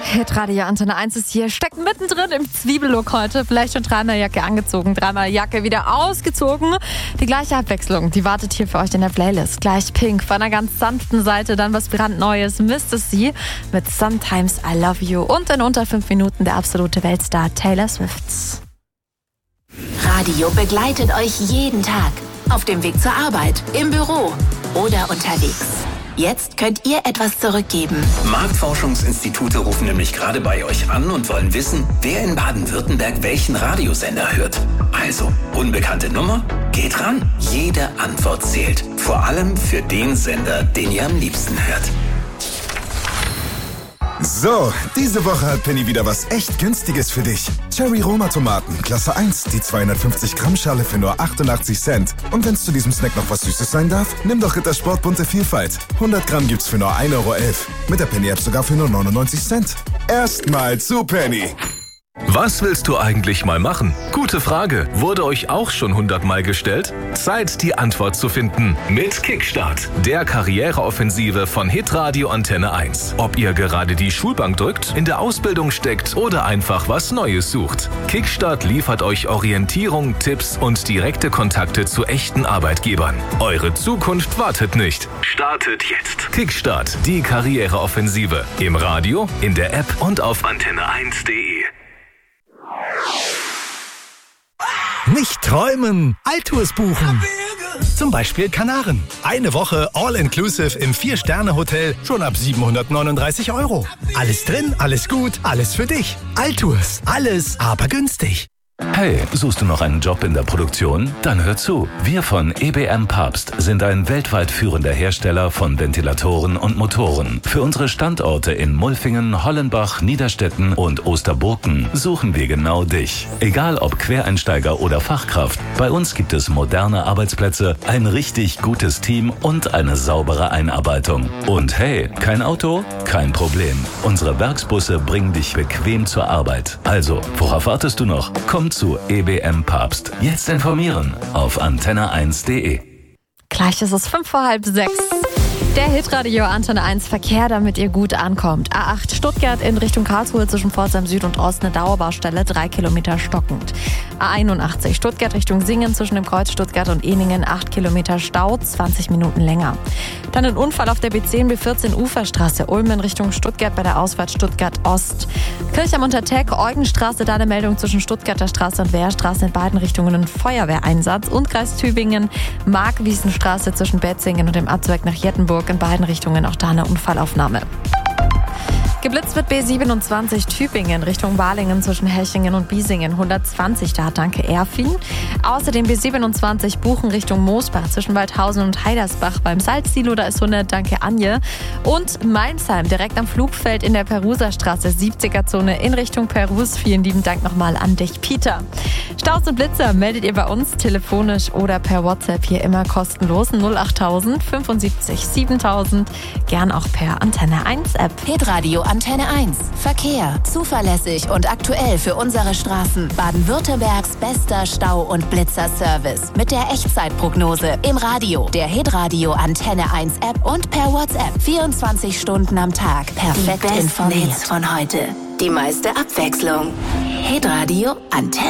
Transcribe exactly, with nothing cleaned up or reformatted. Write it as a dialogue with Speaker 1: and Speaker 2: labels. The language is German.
Speaker 1: Hitradio Antenne eins ist hier, steckt mittendrin im Zwiebellook heute. Vielleicht schon dreimal Jacke angezogen, dreimal Jacke wieder ausgezogen. Die gleiche Abwechslung, die wartet hier für euch in der Playlist. Gleich Pink von einer ganz sanften Seite, dann was brandneues, Mister C mit Sometimes I Love You und in unter fünf Minuten der absolute Weltstar Taylor Swift.
Speaker 2: Radio begleitet euch jeden Tag. Auf dem Weg zur Arbeit, im Büro oder unterwegs. Jetzt könnt ihr etwas zurückgeben.
Speaker 3: Marktforschungsinstitute rufen nämlich gerade bei euch an und wollen wissen, wer in Baden-Württemberg welchen Radiosender hört. Also, unbekannte Nummer? Geht ran. Jede Antwort zählt. Vor allem für den Sender, den ihr am liebsten hört.
Speaker 4: So, diese Woche hat Penny wieder was echt Günstiges für dich. Cherry Roma Tomaten, Klasse eins, die zweihundertfünfzig Gramm Schale für nur achtundachtzig Cent. Und wenn es zu diesem Snack noch was Süßes sein darf, nimm doch Rittersport bunte Vielfalt. hundert Gramm gibt's für nur ein Euro elf. Mit der Penny-App sogar für nur neunundneunzig Cent. Erstmal zu Penny.
Speaker 5: Was willst du eigentlich mal machen? Gute Frage. Wurde euch auch schon hundertmal gestellt? Zeit, die Antwort zu finden. Mit Kickstart, der Karriereoffensive von Hitradio Antenne eins. Ob ihr gerade die Schulbank drückt, in der Ausbildung steckt oder einfach was Neues sucht. Kickstart liefert euch Orientierung, Tipps und direkte Kontakte zu echten Arbeitgebern. Eure Zukunft wartet nicht. Startet jetzt. Kickstart, die Karriereoffensive. Im Radio, in der App und auf antenne eins punkt de.
Speaker 6: Nicht träumen, Altours buchen. Zum Beispiel Kanaren. Eine Woche All-Inclusive im vier-Sterne-Hotel schon ab siebenhundertneununddreißig Euro. Alles drin, alles gut, alles für dich. Altours, alles aber günstig.
Speaker 7: Hey, suchst du noch einen Job in der Produktion? Dann hör zu. Wir von E B M Papst sind ein weltweit führender Hersteller von Ventilatoren und Motoren. Für unsere Standorte in Mulfingen, Hollenbach, Niederstetten und Osterburken suchen wir genau dich. Egal ob Quereinsteiger oder Fachkraft, bei uns gibt es moderne Arbeitsplätze, ein richtig gutes Team und eine saubere Einarbeitung. Und hey, kein Auto? Kein Problem. Unsere Werksbusse bringen dich bequem zur Arbeit. Also, worauf wartest du noch? Komm zu E B M Papst. Jetzt informieren auf antenne eins punkt de.
Speaker 1: Gleich ist es fünf vor halb sechs. Der Hitradio Antenne eins Verkehr, damit ihr gut ankommt. A acht Stuttgart in Richtung Karlsruhe zwischen Pforzheim Süd und Ost eine Dauerbaustelle, drei Kilometer stockend. A einundachtzig Stuttgart Richtung Singen zwischen dem Kreuz Stuttgart und Ehningen, acht Kilometer Stau, zwanzig Minuten länger. Dann ein Unfall auf der B zehn B vierzehn Uferstraße, Ulm in Richtung Stuttgart bei der Ausfahrt Stuttgart Ost. Kirchheim unter Teck, Eugenstraße, da eine Meldung zwischen Stuttgarter Straße und Wehrstraße in beiden Richtungen ein Feuerwehreinsatz. Und Kreis Tübingen, Markwiesenstraße zwischen Betzingen und dem Abzweig nach Jettenburg in beiden Richtungen auch da eine Unfallaufnahme. Geblitzt wird B siebenundzwanzig Tübingen Richtung Balingen zwischen Hechingen und Biesingen, hundertzwanzig da, danke Erfin. Außerdem B siebenundzwanzig Buchen Richtung Moosbach zwischen Waldhausen und Heidersbach beim Salzsilo, da ist hundert, danke Anje. Und Mainsheim direkt am Flugfeld in der Peruserstraße, siebziger Zone in Richtung Perus. Vielen lieben Dank nochmal an dich, Peter. Staus und Blitzer meldet ihr bei uns telefonisch oder per WhatsApp hier immer kostenlos null achttausend fünfundsiebzig siebentausend, gern auch per Antenne eins App.
Speaker 2: Hitradio Antenne eins. Verkehr. Zuverlässig und aktuell für unsere Straßen. Baden-Württembergs bester Stau- und Blitzer-Service. Mit der Echtzeitprognose. Im Radio, der Hitradio Antenne eins App und per WhatsApp. vierundzwanzig Stunden am Tag. Perfekt informiert. Die besten Hits von heute. Die meiste Abwechslung. Hitradio Antenne